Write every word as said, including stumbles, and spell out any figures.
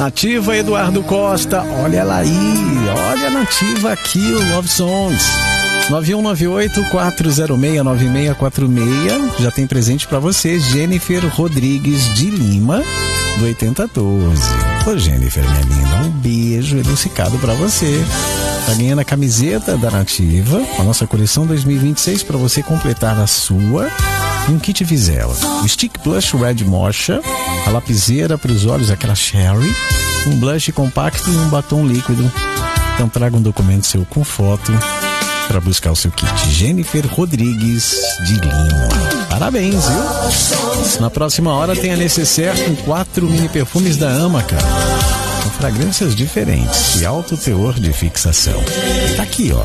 Nativa, Eduardo Costa, olha ela aí, olha a Nativa aqui, o Love Songs. nove um nove oito, quatro zero seis, nove seis quatro seis, já tem presente pra você, Jennifer Rodrigues de Lima, do oitenta doze. Ô Jennifer, minha linda, um beijo adocicado pra você. Tá ganhando a camiseta da Nativa, a nossa coleção dois mil e vinte e seis, pra você completar a sua. E um kit Vizela, o Stick Blush Red Mocha, a lapiseira para os olhos, aquela Sherry, um blush compacto e um batom líquido. Então traga um documento seu com foto para buscar o seu kit. Jennifer Rodrigues de Lima. Parabéns, viu? Na próxima hora tem a Necessaire com quatro mini perfumes da Ama, cara. Com fragrâncias diferentes e alto teor de fixação. Tá aqui, ó.